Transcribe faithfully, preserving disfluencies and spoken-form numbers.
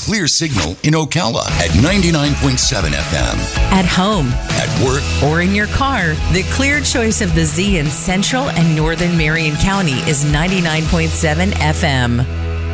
clear signal in Ocala at ninety-nine point seven F M. At home, at work, or in your car, the clear choice of the Z in Central and Northern Marion County is ninety-nine point seven F M.